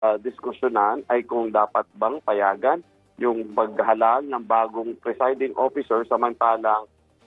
diskusyonan ay kung dapat bang payagan yung paghalal ng bagong presiding officer samantalang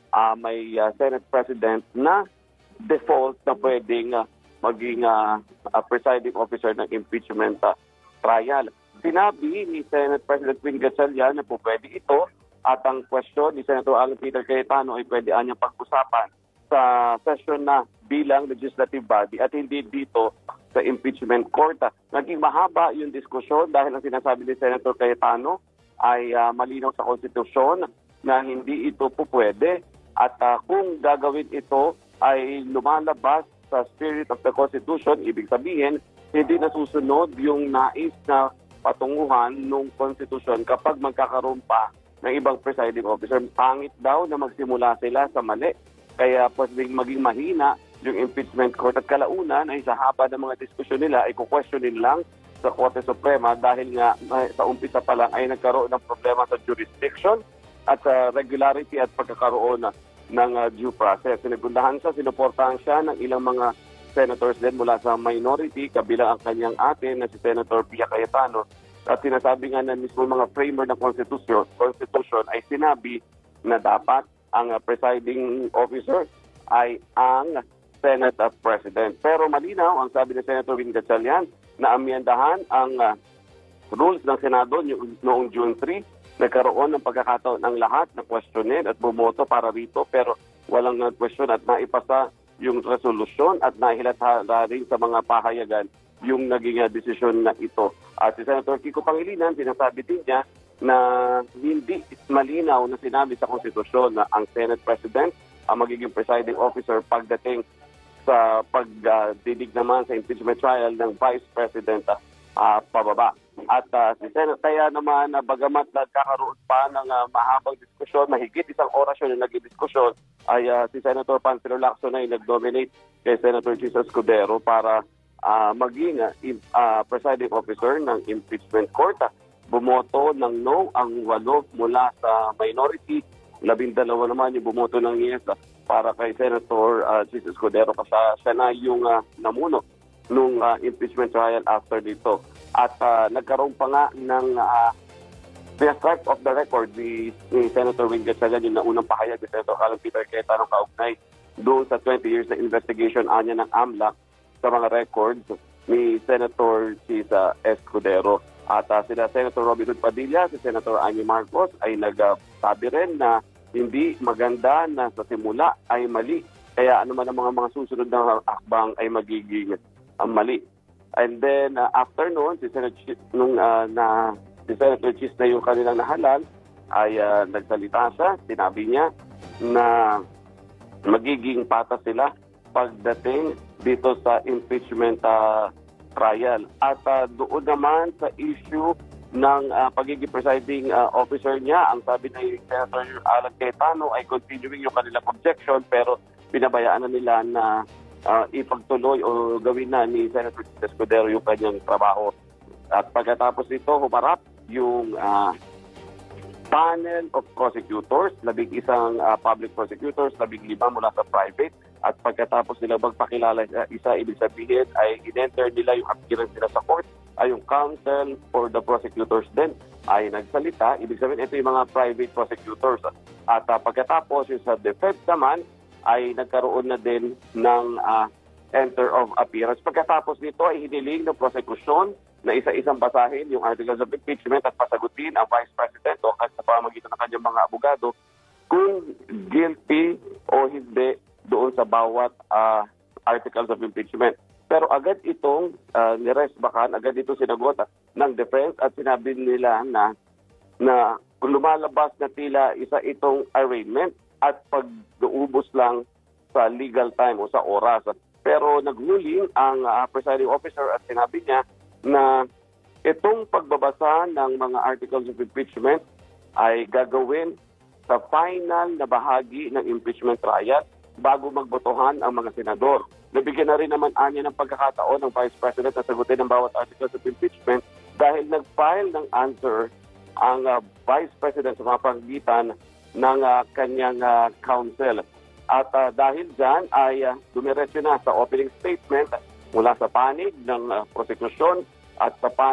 may Senate President na default na pwedeng maging presiding officer ng impeachment trial. Sinabi ni Senate President Win Gatchalian na po pwede ito at ang question ni Senator Alan Peter Cayetano ay pwede anyang pag-usapan sa session na bilang legislative body at hindi dito sa impeachment court. Naging mahaba yung diskusyon dahil ang sinasabi ni Senator Cayetano ay malinaw sa konstitusyon na hindi ito po pwede at kung gagawin ito ay lumalabas sa spirit of the Constitution, ibig sabihin hindi nasusunod yung nais na patunguhan ng konstitusyon kapag magkakaroon pa ng ibang presiding officer. Pangit daw na magsimula sila sa mali. Kaya pwedeng maging mahina yung impeachment court at kalaunan ay sa haba ng mga diskusyon nila ay kukwestiyonin lang sa Korte Suprema dahil nga sa umpisa pa lang ay nagkaroon ng problema sa jurisdiction at sa regularity at pagkakaroon ng due process. Sinigundahan siya, sinuportahan siya ng ilang mga senators din mula sa minority, kabilang ang kanyang ate na si Senator Pia Cayetano. At sinasabi nga na mismo mga framer ng constitution ay sinabi na dapat ang presiding officer ay ang Senate President. Pero malinaw, ang sabi ni Senator Win Gatchalian, na amyendahan ang rules ng Senado noong June 3. Nagkaroon ng pagkakataon ng lahat na questionin at bumoto para rito pero walang question at naipasa yung resolusyon at nahilathala rin sa mga pahayagan yung naging desisyon na ito. At si Senator Kiko Pangilinan, sinasabi din niya na hindi malinaw na sinabi sa konstitusyon na ang Senate President ang magiging presiding officer pagdating sa pagdidig naman sa impeachment trial ng Vice President pababa. At si Senate, kaya naman bagamat nagkakaroon pa ng mahabang diskusyon, mahigit isang oras yun na naging diskusyon, ay si Senator Panfilo Lacson ay nag-dominate kay Senator Chis Escudero para maging presiding officer ng impeachment court. Bumoto ng no ang 8 mula sa minority, 12 naman yung bumoto ng yes para kay Senator Chis Escudero kasi siya na yung namuno nung impeachment trial after dito. At nagkaroon pa nga ng strike of the record ni Senator Win Gatchalian yung naunang pahayag ni Senator Alan Peter Cayetano kaugnay doon sa 20 years na investigation anya ng AMLAC sa mga records ni Senator Chis Escudero. At sila Senator Robin Hood Padilla, si Senator Amy Marcos ay nagsabi rin na hindi maganda na sa simula ay mali. Kaya ano man ang mga susunod na akbang ay magiging mali. And then after noon, si Senator Chis na yung kanilang nahalal ay nagsalita siya. Sinabi niya na magiging patas sila pagdating dito sa impeachment trial. At doon naman sa issue ng pagiging presiding officer niya, ang sabi ni Senator Alan Cayetano ay continuing yung kanilang objection pero pinabayaan na nila na ipagtuloy o gawin na ni Senator Escudero yung kanyang trabaho. At pagkatapos nito, humarap yung panel of prosecutors, 11 public prosecutors, 15 mula sa private. At pagkatapos nila magpakilala isa, ibig sabihin ay in-enter nila yung appearance nila sa court, ay yung counsel for the prosecutors din ay nagsalita. Ibig sabihin, ito yung mga private prosecutors. At pagkatapos yung sa defense naman, ay nagkaroon na din ng enter of appearance. Pagkatapos nito ay hiniling ng prosecution na isa-isang basahin yung articles of impeachment at pasagutin ang Vice President o sa pamamagitan ng kanyang mga abogado kung guilty o hindi doon sa bawat articles of impeachment. Pero agad itong niresbakan, agad ito sinagot ng defense at sinabi nila na lumalabas na tila isa itong arraignment at pag-uubos lang sa legal time o sa oras. Pero naghuling ang presiding officer at sinabi niya na itong pagbabasa ng mga articles of impeachment ay gagawin sa final na bahagi ng impeachment trial bago magbotohan ang mga senador. Nabigyan na rin naman anya ng pagkakataon ng Vice President na sagutin ang bawat articles of impeachment dahil nag-file ng answer ang Vice President sa pamamagitan ng kanyang counsel. At dahil dyan ay dumiretso na sa opening statement mula sa panig ng prosecution at